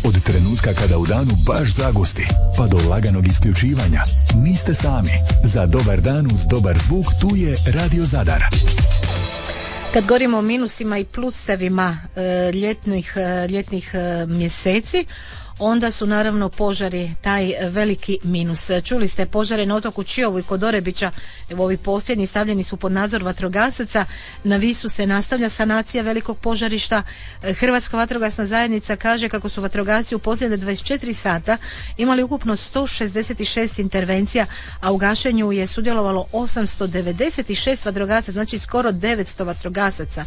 Od trenutka kada u danu baš zagusti, pa do laganog isključivanja, niste sami. Za dobar dan uz dobar zvuk tu je Radio Zadar. Kad govorimo o minusima i plusevima ljetnih mjeseci, onda su naravno požari taj veliki minus. Čuli ste požare na otoku Čiovu i kod Orebića, evo ovi posljednji stavljeni su pod nadzor vatrogasaca. Na Visu se nastavlja sanacija velikog požarišta. Hrvatska vatrogasna zajednica kaže kako su vatrogasci u posljednje 24 sata imali ukupno 166 intervencija, a u gašenju je sudjelovalo 896 vatrogasaca, znači skoro 900 vatrogasaca,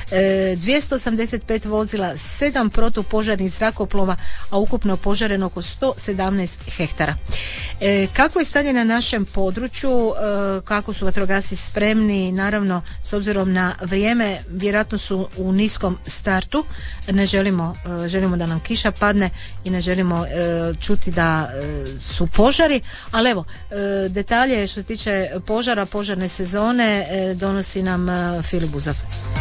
285 vozila, 7 protupožarnih zrakoplova, a ukupno požareno oko 117 hektara. Kako je stanje na našem području, kako su vatrogasci spremni? Naravno, s obzirom na vrijeme, vjerojatno su u niskom startu. Ne želimo da nam kiša padne i ne želimo čuti da su požari, ali evo, detalje što se tiče požara, požarne sezone donosi nam Filip Buzov.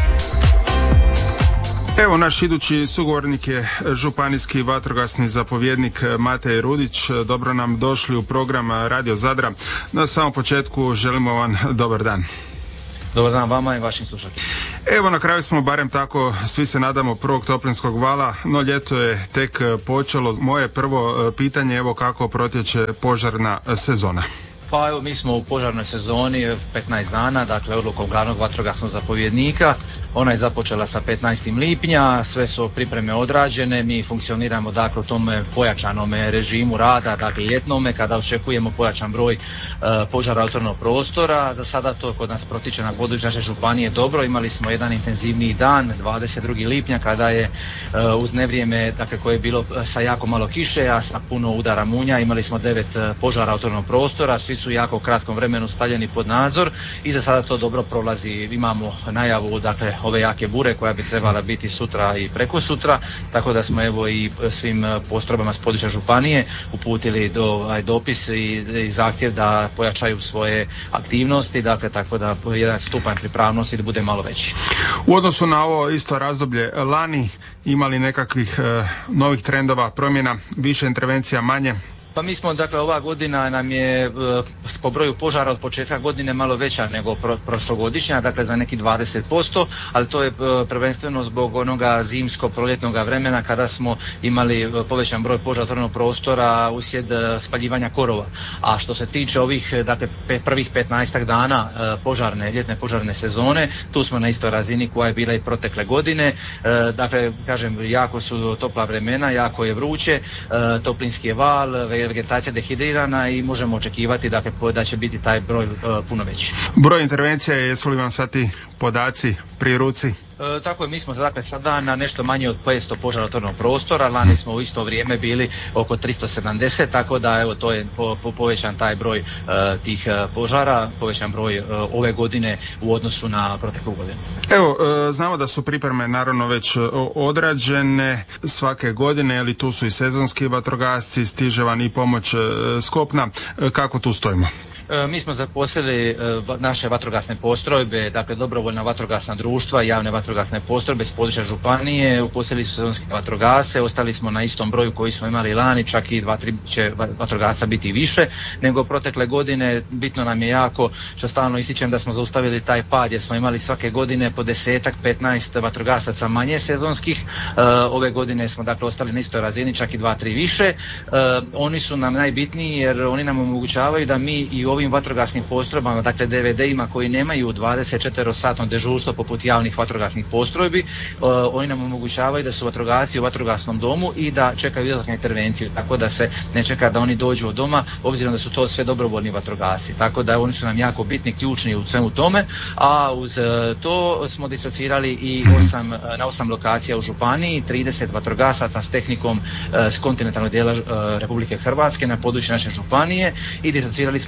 Evo, naš idući sugovornik je županijski vatrogasni zapovjednik Matej Rudić. Dobro nam došli u program Radio Zadra. Na samom početku želimo vam dobar dan. Dobar dan vama i vašim slušateljima. Evo, na kraju smo, barem tako svi se nadamo, prvog toplinskog vala, no ljeto je tek počelo. Moje prvo pitanje, evo, kako protječe požarna sezona? Pa evo, mi smo u požarnoj sezoni 15 dana, dakle odlukom glavnog vatrogasnog zapovjednika. Ona je započela sa 15. lipnja, sve su pripreme odrađene, mi funkcioniramo dakle u tom pojačanom režimu rada, dakle ljetnome, kada očekujemo pojačan broj požara otvorenog prostora. Za sada to kod nas protiče na području naše županije dobro. Imali smo jedan intenzivniji dan, 22. lipnja, kada je uz nevrijeme, dakle koje je bilo sa jako malo kiše, a sa puno udara munja, imali smo 9 požara otvorenog prostora, svi su jako u kratkom vremenu stavljeni pod nadzor i za sada to dobro prolazi. Imamo najavu, dakle, ove jake bure koja bi trebala biti sutra i preko sutra, tako da smo evo i svim postrojbama s područja županije uputili dopis i zahtjev da pojačaju svoje aktivnosti, dakle tako da jedan stupanj pripravnosti da bude malo veći. U odnosu na ovo isto razdoblje lani, imali nekakvih novih trendova, promjena, više intervencija, manje? Pa mi smo, dakle, ova godina nam je po broju požara od početka godine malo veća nego prošlogodišnja, dakle za neki 20%, ali to je prvenstveno zbog onoga zimsko-proljetnog vremena kada smo imali povećan broj požara otvorenog prostora uslijed spaljivanja korova. A što se tiče ovih, dakle, prvih 15 dana ljetne požarne sezone, tu smo na istoj razini koja je bila i protekle godine. Dakle, kažem, jako su topla vremena, jako je vruće, toplinski je val, vegetacija dehidrirana i možemo očekivati, dakle, da će biti taj broj puno veći. Broj intervencija, jesu li vam sad ti podaci pri ruci? Tako je, mi smo dakle sada na nešto manje od 500 požara otvorenog prostora, lani smo u isto vrijeme bili oko 370, tako da evo to je povećan taj broj tih požara, povećan broj ove godine u odnosu na proteklu godinu. Evo, znamo da su pripreme naravno već odrađene svake godine, ali tu su i sezonski vatrogasci, stiže vam i pomoć s kopna. Kako tu stojimo? Mi smo zaposlili naše vatrogasne postrojbe, dakle dobrovoljna vatrogasna društva, javne vatrogasne postrojbe s područja županije, uposlili su sezonske vatrogasce, ostali smo na istom broju koji smo imali lani, čak i 2-3 će vatrogasca biti više nego protekle godine. Bitno nam je jako, što stalno ističem, da smo zaustavili taj pad jer smo imali svake godine po 10-15 vatrogasaca manje sezonskih. Ove godine smo dakle ostali na istoj razini, čak i 2-3 više. Oni su nam najbitniji jer oni nam omogućavaju da mi i ovim vatrogasnim postrojbama, dakle DVD-ima koji nemaju 24-satno dežurstvo poput javnih vatrogasnih postrojbi, oni nam omogućavaju da su vatrogasci u vatrogasnom domu i da čekaju izlazak na intervenciju, tako da se ne čeka da oni dođu od doma, obzirom da su to sve dobrovoljni vatrogasci, tako da oni su nam jako bitni, ključni u svemu tome. A uz to smo dislocirali i na 8 lokacija u županiji, 30 vatrogasaca s tehnikom s kontinentalnog dijela Republike Hrvatske na području naše županije i dislocirali smo 3 auta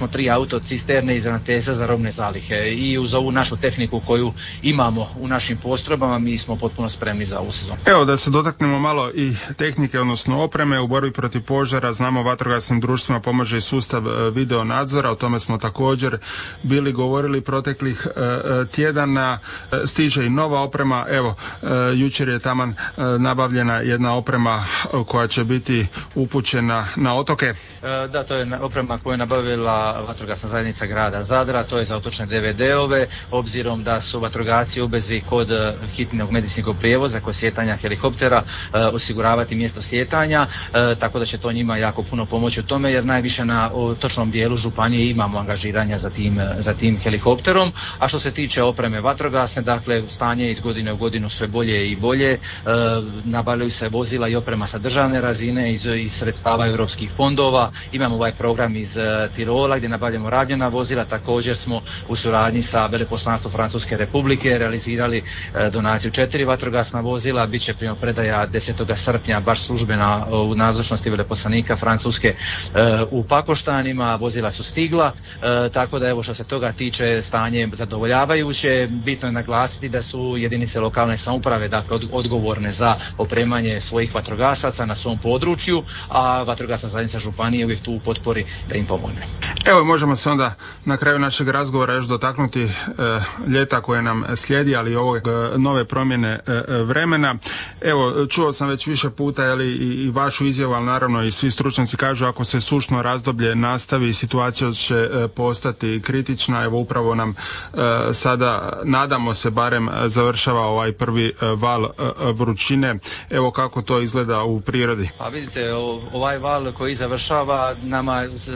autocisterne iz ravnateljstva za robne zalihe. I uz ovu našu tehniku koju imamo u našim postrojbama mi smo potpuno spremni za ovu sezonu. Evo da se dotaknemo malo i tehnike, odnosno opreme u borbi protiv požara. Znamo vatrogasnim društvima pomaže i sustav video nadzora, o tome smo također bili govorili proteklih tjedana. Stiže i nova oprema, evo jučer je taman nabavljena jedna oprema koja će biti upućena na otoke. Da, to je oprema koju je nabavila vatrogasna zajednica grada Zadra, to je za otočne DVD-ove, obzirom da su vatrogasci u obvezi kod hitnog medicinskog prijevoza, kod slijetanja helikoptera, osiguravati mjesto slijetanja, tako da će to njima jako puno pomoći u tome, jer najviše na točnom dijelu županije imamo angažiranja za tim helikopterom. A što se tiče opreme vatrogasne, dakle stanje iz godine u godinu sve bolje i bolje, nabavljaju se vozila i oprema sa državne razine iz sredstava europskih fondova. Imamo ovaj program iz Tirola gdje nabavljamo rabljena vozila, također smo u suradnji sa Veleposlanstvom Francuske Republike realizirali donaciju 4 vatrogasna vozila, bit će primopredaja 10. srpnja baš službena u nazočnosti veleposlanika Francuske u Pakoštanima, vozila su stigla, tako da evo što se toga tiče stanje je zadovoljavajuće. Bitno je naglasiti da su jedinice lokalne samouprave dakle odgovorne za opremanje svojih vatrogasaca na svom području, a vatrogasna zajednica županije uvijek tu u potpori da im pomogne. Evo možemo se onda na kraju našeg razgovora još dotaknuti ljeta koje nam slijedi, ali i ove nove promjene vremena. Evo čuo sam već više puta i vašu izjavu, ali naravno i svi stručnjaci kažu ako se sušno razdoblje nastavi, situacija će postati kritična. Evo upravo nam sada, nadamo se barem, završava ovaj prvi val vrućine. Evo kako to izgleda u prirodi. Pa vidite, ovaj val koji završava nama